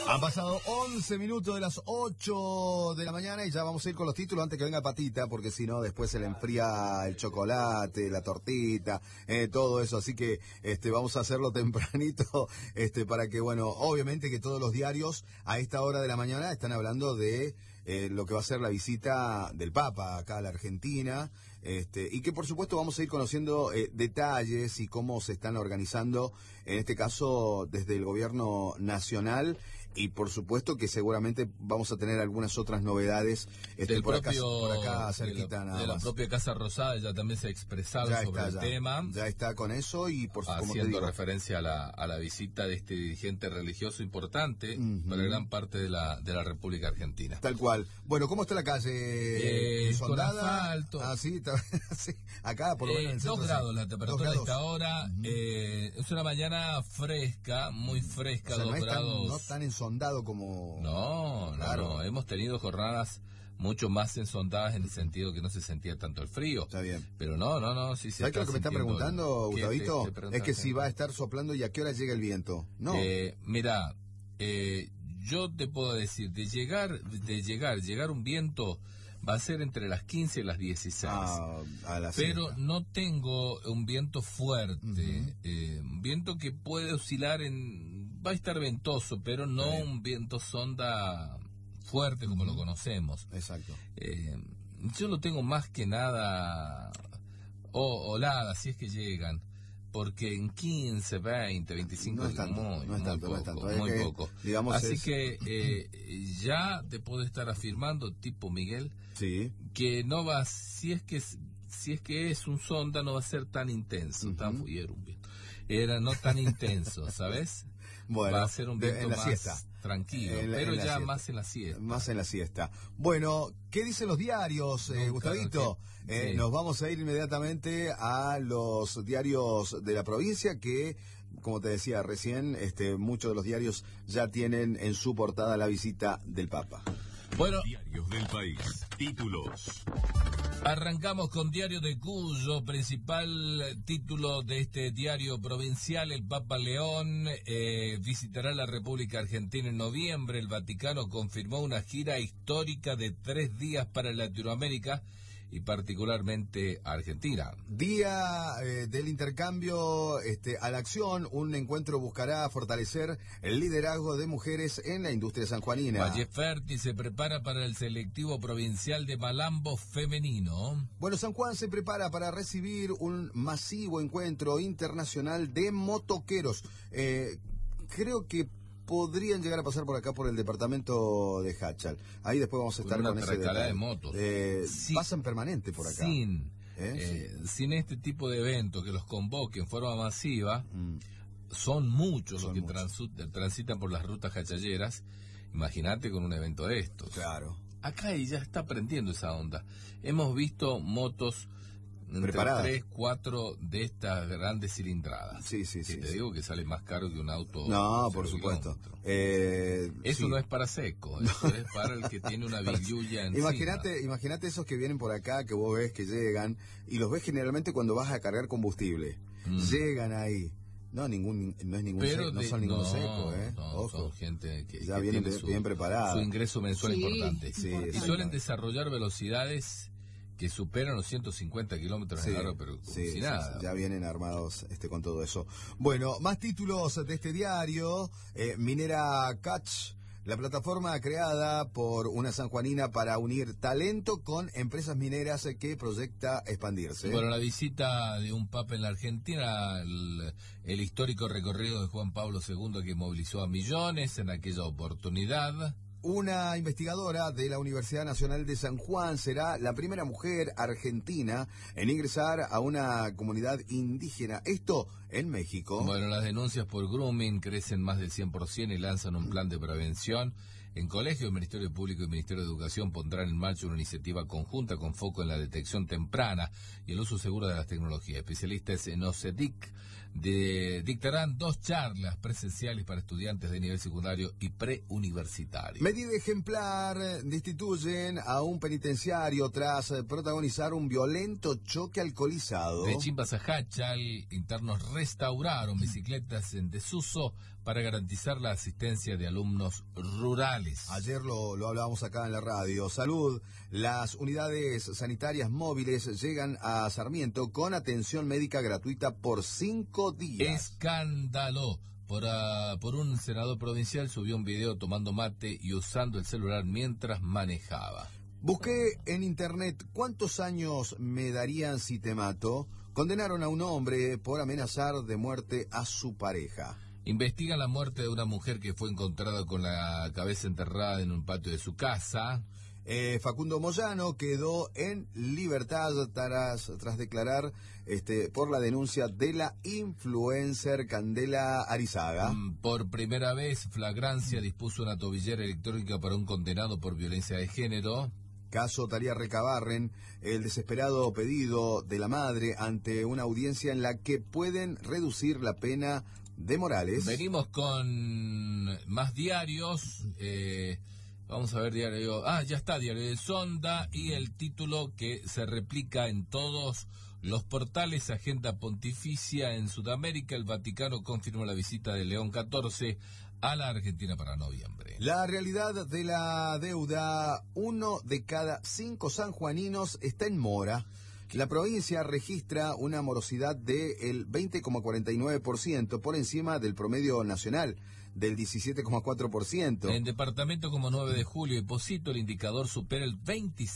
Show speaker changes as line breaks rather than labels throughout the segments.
Han pasado 11 minutos de las 8 de la mañana y ya vamos a ir con los títulos antes que venga Patita, porque si no después se le enfría el chocolate, la tortita, todo eso. Así que vamos a hacerlo tempranito, para que, bueno, obviamente que todos los diarios a esta hora de la mañana están hablando de lo que va a ser la visita del Papa acá a la Argentina, y que por supuesto vamos a ir conociendo detalles y cómo se están organizando, en este caso desde el gobierno nacional, y por supuesto que seguramente vamos a tener algunas otras novedades por acá cerquita nada más.
De la propia Casa Rosada ya también se ha expresado sobre el tema.
Ya está con eso y por supuesto
haciendo referencia a la visita de este dirigente religioso importante para gran parte de la República Argentina.
Tal cual. Bueno, ¿cómo está la calle? ¿Sondada?
Con asfalto.
Ah, sí, sí. Acá por lo menos en el
2 grados la temperatura de esta hora. Es una mañana fresca, muy fresca,
o sea,
2 grados.
No tan ensondado como...
No. Hemos tenido jornadas mucho más ensondadas en el sentido que no se sentía tanto el frío.
Está bien.
Pero sí se
¿Sabes qué es lo que me están preguntando, Gustavito?
Es
que si va a estar soplando y a qué hora llega el viento. No.
Mira, yo te puedo decir, de llegar un viento va a ser entre las 15 y las 16.
A la
pero
siesta.
no tengo un viento fuerte, un viento que puede oscilar va a estar ventoso, pero no un viento sonda fuerte como lo conocemos.
Exacto.
Yo lo tengo más que nada oladas, si es que llegan. Porque en 15, 20, 25
no es tanto,
muy poco.
Digamos
así que ya te puedo estar afirmando, tipo Miguel,
sí,
que no va, si es que es un sonda, no va a ser tan intenso, no tan intenso, ¿sabes?
Bueno,
va a ser un viento más
siesta.
Tranquilo, pero ya más en la siesta.
Más en la siesta. Bueno, ¿qué dicen los diarios, Gustavito?
Sí.
Nos vamos a ir inmediatamente a los diarios de la provincia que, como te decía recién, muchos de los diarios ya tienen en su portada la visita del Papa.
Bueno, diarios del país, títulos.
Arrancamos con Diario de Cuyo, principal título de este diario provincial: el Papa León visitará la República Argentina en noviembre. El Vaticano confirmó una gira histórica de 3 días para Latinoamérica y particularmente Argentina.
Día del intercambio a la acción. Un encuentro buscará fortalecer el liderazgo de mujeres en la industria sanjuanina.
Valle Fértil se prepara para el selectivo provincial de Malambo femenino.
Bueno, San Juan se prepara para recibir un masivo encuentro internacional de motoqueros. Creo que podrían llegar a pasar por acá por el departamento de Hachal. Ahí después vamos a estar con ese detalle.
De motos.
Pasan permanente por acá.
Sin este tipo de eventos que los convoque en forma masiva, son muchos los que transitan por las rutas hachalleras. Imagínate con un evento de estos.
Claro.
Acá ya está aprendiendo esa onda. Hemos visto motos entre
preparadas.
3, 4 de estas grandes cilindradas.
Sí.
Te digo que sale más caro que un auto.
No, por supuesto.
Eso no es para seco, eso es para el que tiene una billulla encima.
Imagínate esos que vienen por acá, que vos ves que llegan, y los ves generalmente cuando vas a cargar combustible. Llegan ahí. No es ningún seco,
No, son gente que
ya vienen bien preparada.
Su ingreso mensual importante.
Sí,
y suelen desarrollar velocidades que superan los 150 kilómetros en hora, pero sin nada.
Ya vienen armados con todo eso. Bueno, más títulos de este diario. Minera Catch, la plataforma creada por una sanjuanina para unir talento con empresas mineras que proyecta expandirse.
Bueno, la visita de un papa en la Argentina, el histórico recorrido de Juan Pablo II que movilizó a millones en aquella oportunidad.
Una investigadora de la Universidad Nacional de San Juan será la primera mujer argentina en ingresar a una comunidad indígena. Esto en México.
Bueno, las denuncias por grooming crecen más del 100% y lanzan un plan de prevención. En colegios, el Ministerio Público y el Ministerio de Educación pondrán en marcha una iniciativa conjunta con foco en la detección temprana y el uso seguro de las tecnologías. Especialistas en OCEDIC dictarán 2 charlas presenciales para estudiantes de nivel secundario y preuniversitario.
Medida ejemplar: destituyen a un penitenciario tras protagonizar un violento choque alcoholizado.
De Chimbas a Hachal, internos restauraron bicicletas en desuso para garantizar la asistencia de alumnos rurales.
Ayer lo hablábamos acá en la radio. Salud: las unidades sanitarias móviles llegan a Sarmiento con atención médica gratuita por 5 días.
Escándalo. Por un senador provincial subió un video tomando mate y usando el celular mientras manejaba.
Busqué en internet cuántos años me darían si te mato. Condenaron a un hombre por amenazar de muerte a su pareja.
Investigan la muerte de una mujer que fue encontrada con la cabeza enterrada en un patio de su casa.
Facundo Moyano quedó en libertad tras declarar por la denuncia de la influencer Candela Arizaga.
Por primera vez, Flagrancia dispuso una tobillera electrónica para un condenado por violencia de género.
Caso Talía Recabarren: el desesperado pedido de la madre ante una audiencia en la que pueden reducir la pena de Morales.
Venimos con más diarios. Vamos a ver diario. Ya está, diario de Sonda, y el título que se replica en todos los portales: Agenda pontificia en Sudamérica. El Vaticano confirmó la visita de León XIV a la Argentina para noviembre.
La realidad de la deuda: 1 de cada 5 sanjuaninos está en mora. La provincia registra una morosidad del 20,49%, por encima del promedio nacional del 17,4%.
En departamento como 9 de Julio y Posito, el indicador supera el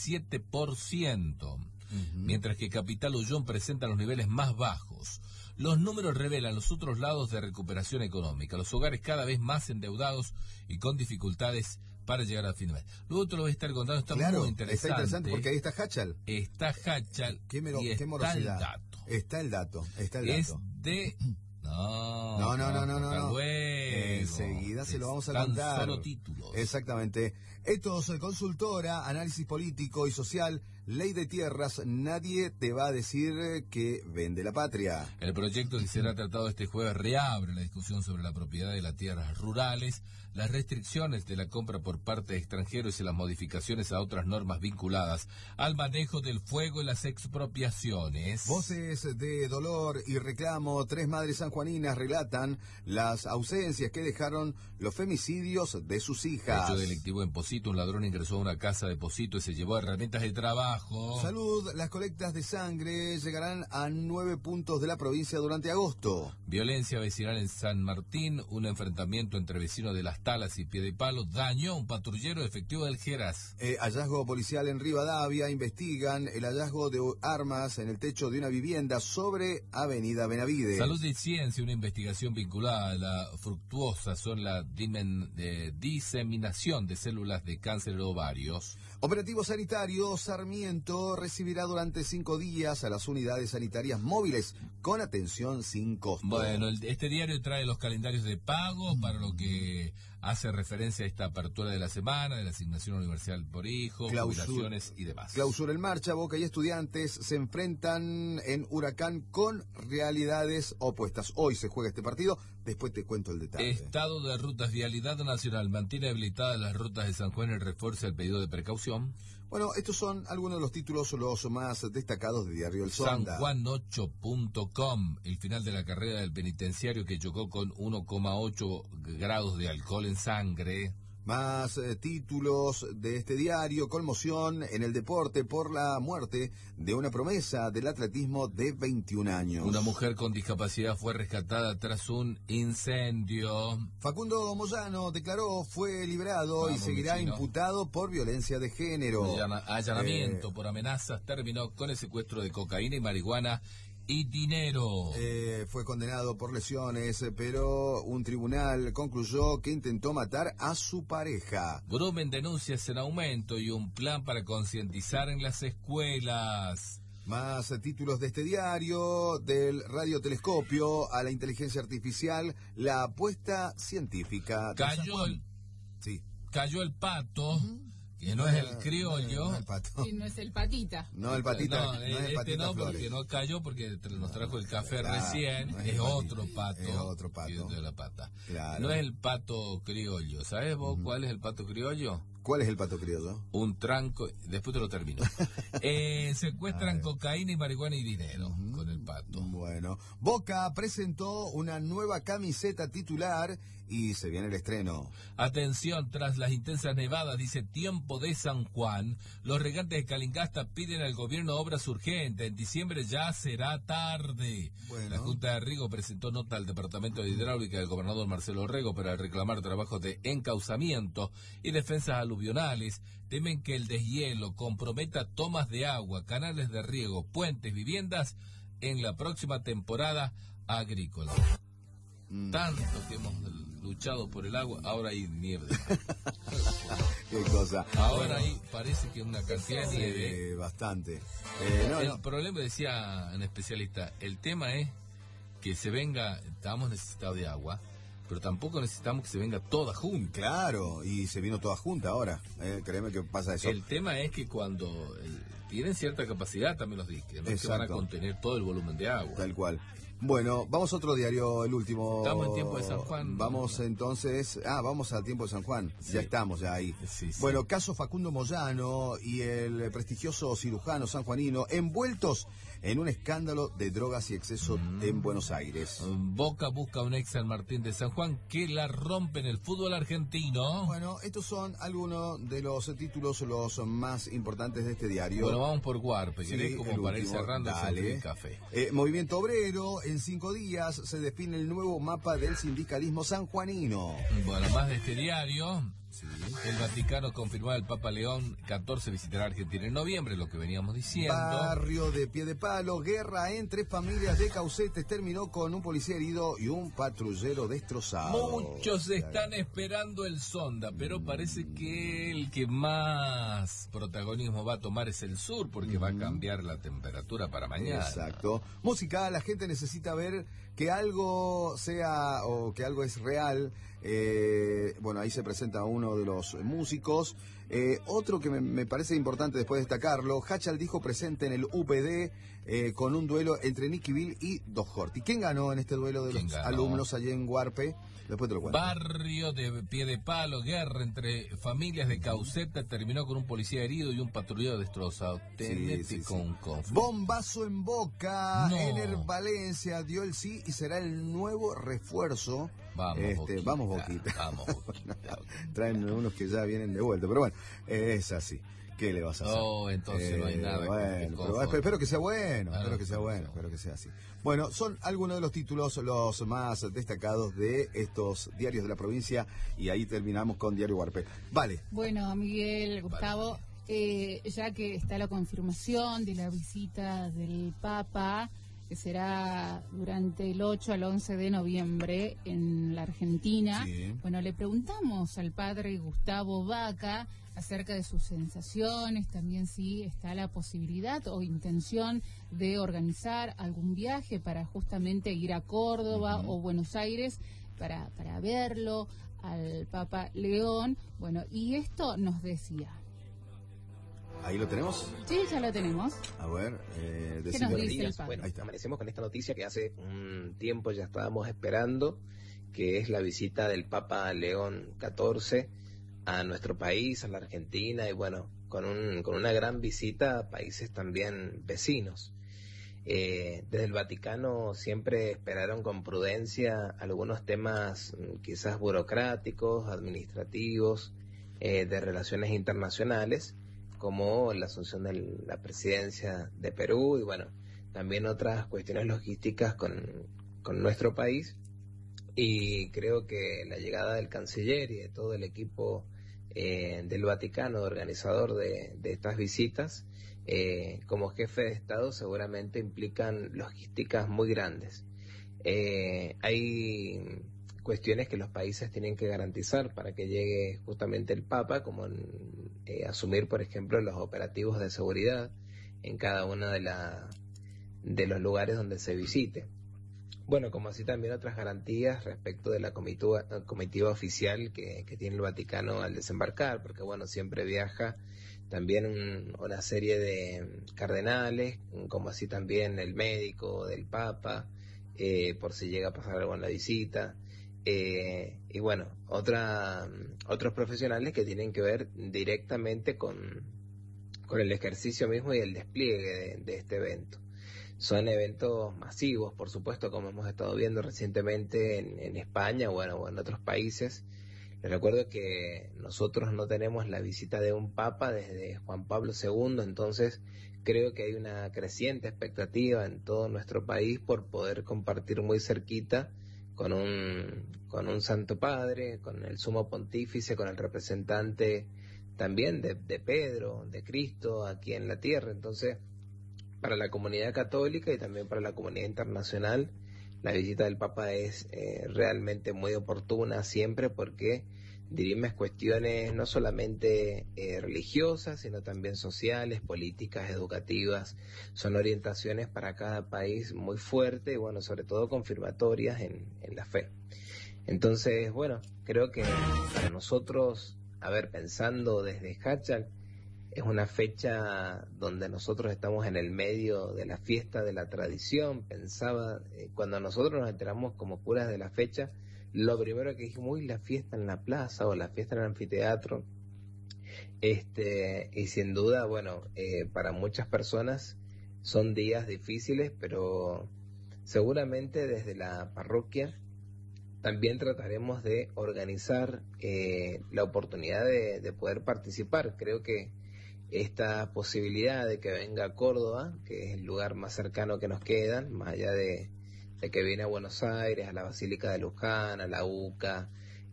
27%, mientras que Capital Uyón presenta los niveles más bajos. Los números revelan los otros lados de recuperación económica: los hogares cada vez más endeudados y con dificultades para llegar a fin de mes. Luego te lo voy a estar contando, está muy interesante.
Está interesante porque ahí está Hachal.
Está Hachal.
Qué
está
morosidad.
El dato.
Está el dato.
Es de... No.
Luego. Enseguida se lo vamos a contar.
Solo títulos.
Exactamente. Etos Consultora, análisis político y social, ley de tierras. Nadie te va a decir que vende la patria.
El proyecto que será tratado este jueves reabre la discusión sobre la propiedad de las tierras rurales, las restricciones de la compra por parte de extranjeros y las modificaciones a otras normas vinculadas al manejo del fuego y las expropiaciones.
Voces de dolor y reclamo: 3 madres sanjuaninas relatan las ausencias que dejaron los femicidios de sus hijas.
Hecho delictivo en Posito: un ladrón ingresó a una casa de Posito y se llevó herramientas de trabajo.
Salud: las colectas de sangre llegarán a 9 puntos de la provincia durante agosto.
Violencia vecinal en San Martín: un enfrentamiento entre vecinos de Las Talas y Piedepalo dañó a un patrullero efectivo del Geras.
Hallazgo policial en Rivadavia: investigan el hallazgo de armas en el techo de una vivienda sobre Avenida Benavides.
Salud y Ciencia: una investigación vinculada a la fructuosa son la diseminación de células de cáncer de ovarios.
Operativo sanitario: Sarmiento recibirá durante 5 días a las unidades sanitarias móviles con atención sin costo.
Bueno, este diario trae los calendarios de pago para lo que hace referencia a esta apertura de la semana, de la asignación universal por hijo, jubilaciones y demás.
Clausura en marcha: Boca y Estudiantes se enfrentan en Huracán con realidades opuestas. Hoy se juega este partido, después te cuento el detalle.
Estado de rutas: Vialidad Nacional mantiene habilitadas las rutas de San Juan y refuerza el pedido de precaución.
Bueno, estos son algunos de los títulos, los más destacados de Diario El Sonda.
Sanjuan8.com: el final de la carrera del penitenciario que chocó con 1,8 grados de alcohol en sangre.
Más títulos de este diario: conmoción en el deporte por la muerte de una promesa del atletismo de 21 años.
Una mujer con discapacidad fue rescatada tras un incendio.
Facundo Moyano declaró, fue liberado y seguirá imputado por violencia de género.
Allanamiento por amenazas terminó con el secuestro de cocaína y marihuana y dinero.
Fue condenado por lesiones, pero un tribunal concluyó que intentó matar a su pareja.
Volumen denuncias en aumento y un plan para concientizar en las escuelas.
Más títulos de este diario: del radiotelescopio a la inteligencia artificial, la apuesta científica.
Cayó el pato. que no es el criollo.
No el pato.
Y no es el patita.
No el patita.
No,
no es el patita
no,
Flores.
porque no cayó, porque nos trajo el café
Claro,
recién.
no es
Es
el
otro
patita,
pato.
es otro pato.
De la pata.
Claro.
No es el pato criollo. ¿Sabes vos cuál es el pato criollo?
¿Cuál es el pato criollo?
Un tranco, después te lo termino. Secuestran cocaína y marihuana y dinero con el pato.
Bueno, Boca presentó una nueva camiseta titular y se viene el estreno.
Atención, tras las intensas nevadas, dice Tiempo de San Juan, los regantes de Calingasta piden al gobierno obras urgentes. En diciembre ya será tarde.
Bueno.
La Junta de Riego presentó nota al Departamento de Hidráulica del gobernador Marcelo Rego para reclamar trabajos de encauzamiento y defensas aluvionales. Temen que el deshielo comprometa tomas de agua, canales de riego, puentes, viviendas en la próxima temporada agrícola. Tanto que hemos luchado por el agua, ahora hay nieve.
Qué cosa.
Ahora hay, parece que una cantidad de nieve.
Bastante.
El problema, decía un especialista, el tema es que se venga, estamos necesitados de agua, pero tampoco necesitamos que se venga toda junta.
Claro, y se vino toda junta ahora. Créeme que pasa eso.
El tema es que cuando tienen cierta capacidad también los diques, no es que van a contener todo el volumen de agua.
Tal cual. Bueno, vamos a otro diario, el último.
Estamos en Tiempo de San Juan.
Vamos entonces, vamos al Tiempo de San Juan. Sí. Ya estamos ya ahí.
Sí, sí.
Bueno, caso Facundo Moyano y el prestigioso cirujano sanjuanino envueltos en un escándalo de drogas y exceso en Buenos Aires.
Boca busca un ex San Martín de San Juan que la rompe en el fútbol argentino.
Bueno, estos son algunos de los títulos los más importantes de este diario.
Bueno, vamos por Guarpe, ¿querés?
Sí,
como para ir cerrando el café.
Movimiento Obrero, en 5 días se define el nuevo mapa del sindicalismo sanjuanino.
Bueno, más de este diario. Sí. El Vaticano confirmó al Papa León XIV visitará Argentina en noviembre, lo que veníamos diciendo.
Barrio de Piedepalo, guerra entre familias de Caucetes terminó con un policía herido y un patrullero destrozado.
Muchos están esperando el Sonda, pero parece que el que más protagonismo va a tomar es el sur, porque va a cambiar la temperatura para mañana.
Exacto. Música, la gente necesita ver que algo sea o que algo es real. Bueno, ahí se presenta uno de los músicos. Otro que me parece importante después destacarlo, Hachal dijo presente en el UPD con un duelo entre Nicky Bill y Dos Horty. ¿Quién ganó en este duelo de los alumnos allí en Guarpe? Después te lo cuento.
Barrio de Piedepalo, guerra entre familias de Cauceta, terminó con un policía herido y un patrullero destrozado.
Sí. Bombazo en Boca,
No.
Ener Valencia dio el sí y será el nuevo refuerzo. Vamos Boquita. Traen unos que ya vienen de vuelta, pero bueno, es así. ¿Qué le vas a hacer?
Oh, entonces no hay nada.
Bueno, pero espero que sea bueno, espero que sea así. Bueno, son algunos de los títulos los más destacados de estos diarios de la provincia y ahí terminamos con Diario Guarpe. Vale.
Bueno, Miguel, Gustavo, ya que está la confirmación de la visita del Papa, que será durante el 8 al 11 de noviembre en la Argentina.
Sí.
Bueno, le preguntamos al padre Gustavo Vaca acerca de sus sensaciones, también si está la posibilidad o intención de organizar algún viaje para justamente ir a Córdoba o Buenos Aires para verlo al Papa León. Bueno, y esto nos decía.
¿Ahí lo tenemos?
Sí, ya lo tenemos.
A ver,
¿Qué nos dice el Papa?
Bueno, amanecemos con esta noticia que hace un tiempo ya estábamos esperando, que es la visita del Papa León XIV a nuestro país, a la Argentina, y bueno, con una gran visita a países también vecinos. Desde el Vaticano siempre esperaron con prudencia algunos temas quizás burocráticos, administrativos, de relaciones internacionales, como la asunción de la presidencia de Perú y bueno, también otras cuestiones logísticas con nuestro país. Y creo que la llegada del canciller y de todo el equipo del Vaticano, organizador de estas visitas, como jefe de Estado seguramente implican logísticas muy grandes. Hay cuestiones que los países tienen que garantizar para que llegue justamente el Papa, como asumir, por ejemplo, los operativos de seguridad en cada uno de los lugares donde se visite. Bueno, como así también otras garantías respecto de la comitiva oficial que tiene el Vaticano al desembarcar, porque bueno, siempre viaja también una serie de cardenales, como así también el médico del Papa, por si llega a pasar algo en la visita, y bueno, otros profesionales que tienen que ver directamente con el ejercicio mismo y el despliegue de este evento. Son eventos masivos, por supuesto, como hemos estado viendo recientemente en España, bueno, o en otros países. Les recuerdo que nosotros no tenemos la visita de un papa desde Juan Pablo II, entonces creo que hay una creciente expectativa en todo nuestro país por poder compartir muy cerquita con un Santo Padre, con el Sumo Pontífice, con el representante también de Pedro, de Cristo aquí en la tierra. Entonces, para la comunidad católica y también para la comunidad internacional, la visita del Papa es realmente muy oportuna siempre porque dirime cuestiones no solamente religiosas, sino también sociales, políticas, educativas. Son orientaciones para cada país muy fuertes y, bueno, sobre todo confirmatorias en la fe. Entonces, bueno, creo que para nosotros, pensando desde Háchal, es una fecha donde nosotros estamos en el medio de la fiesta de la tradición. Pensaba, cuando nosotros nos enteramos como curas de la fecha, lo primero que dijimos, uy, la fiesta en la plaza o la fiesta en el anfiteatro. Y sin duda, bueno, para muchas personas son días difíciles, pero seguramente desde la parroquia también trataremos de organizar la oportunidad de poder participar. Creo que esta posibilidad de que venga a Córdoba, que es el lugar más cercano que nos quedan, más allá de que viene a Buenos Aires, a la Basílica de Luján, a la UCA,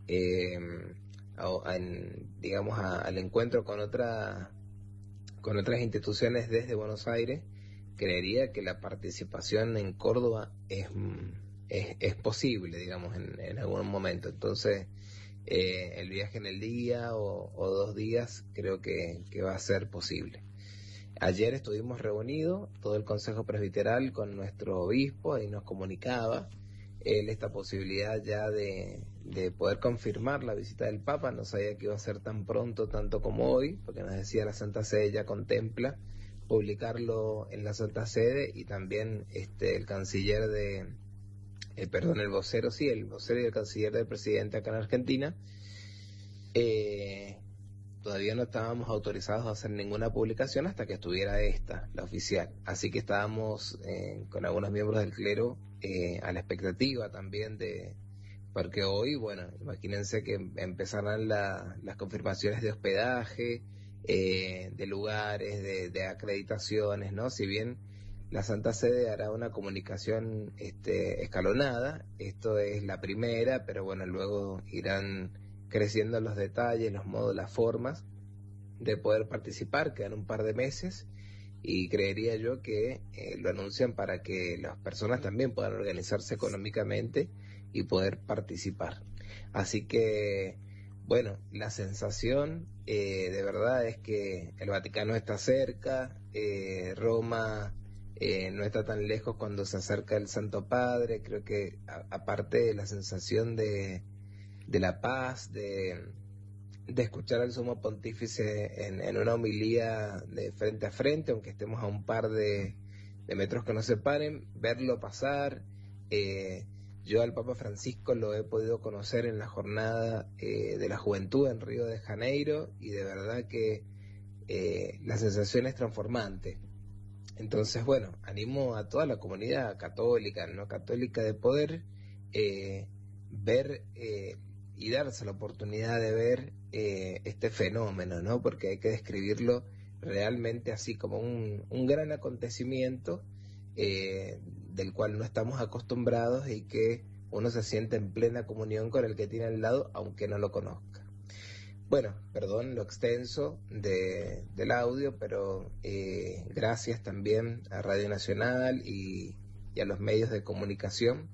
al encuentro con otras instituciones desde Buenos Aires, creería que la participación en Córdoba es posible, digamos, en algún momento. Entonces, el viaje en el día o 2 días creo que va a ser posible. Ayer estuvimos reunidos, todo el Consejo Presbiteral, con nuestro obispo y nos comunicaba él esta posibilidad ya de poder confirmar la visita del Papa. No sabía que iba a ser tan pronto, tanto como hoy, porque nos decía la Santa Sede ya contempla publicarlo en la Santa Sede y también el canciller el vocero y el canciller del presidente acá en Argentina, todavía no estábamos autorizados a hacer ninguna publicación hasta que estuviera la oficial. Así que estábamos con algunos miembros del clero a la expectativa también porque hoy, bueno, imagínense que empezarán las confirmaciones de hospedaje, de lugares, de acreditaciones, ¿no? Si bien la Santa Sede hará una comunicación escalonada, esto es la primera, pero bueno, luego irán creciendo los detalles, los modos, las formas de poder participar. Quedan un par de meses y creería yo que lo anuncian para que las personas también puedan organizarse económicamente y poder participar. Así que, bueno, la sensación de verdad es que el Vaticano está cerca, Roma no está tan lejos cuando se acerca el Santo Padre. Creo que aparte de la sensación de la paz, de escuchar al Sumo Pontífice en una homilía de frente a frente, aunque estemos a un par de metros que nos separen, verlo pasar. Yo al Papa Francisco lo he podido conocer en la jornada de la juventud en Río de Janeiro y de verdad que la sensación es transformante. Entonces, bueno, animo a toda la comunidad católica, no católica, de poder ver y darse la oportunidad de ver este fenómeno, ¿no? Porque hay que describirlo realmente así como un gran acontecimiento del cual no estamos acostumbrados y que uno se siente en plena comunión con el que tiene al lado, aunque no lo conozca. Bueno, perdón lo extenso del audio, pero gracias también a Radio Nacional y a los medios de comunicación,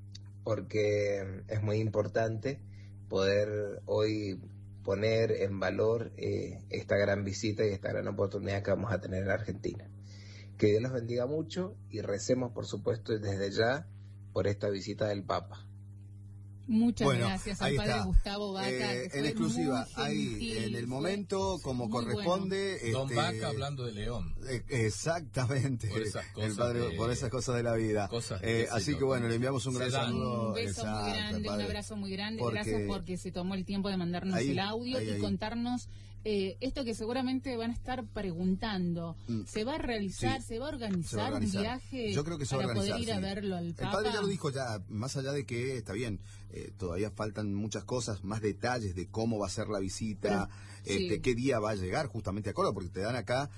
porque es muy importante poder hoy poner en valor esta gran visita y esta gran oportunidad que vamos a tener en Argentina. Que Dios los bendiga mucho y recemos, por supuesto, desde ya por esta visita del Papa.
Muchas
Bueno,
gracias al
ahí
padre
está.
Gustavo Vaca. Que fue
En exclusiva,
muy
ahí
gentil,
en el
fue
momento, como
muy
corresponde.
Don Vaca hablando de León.
Exactamente.
Por esas cosas
el padre,
de-
por esas cosas de la vida.
Cosas
Así que bueno, le enviamos un gran
se dan.
saludo.
Un beso
Exacto,
muy
al
grande, un
padre.
abrazo muy grande.
Porque-
Gracias porque se tomó el tiempo de mandarnos
Ahí,
el audio
ahí,
y
ahí.
contarnos esto que seguramente van a estar preguntando. ¿Se va a realizar,
Sí,
se va a
se va a
organizar un
organizar.
viaje
Yo creo que se va a
para poder
organizar,
ir a
sí.
verlo al
El
Papa?
padre ya lo dijo, ya, más allá de que está bien, todavía faltan muchas cosas, más detalles de cómo va a ser la visita,
Pero, sí.
qué día va a llegar justamente a Córdoba, porque te dan acá